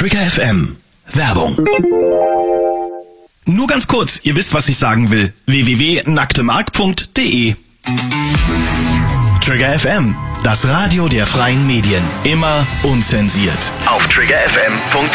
Trigger FM. Werbung. Nur ganz kurz, ihr wisst, was ich sagen will. www.nacktemark.de. Trigger FM, das Radio der freien Medien. Immer unzensiert. Auf triggerfm.de.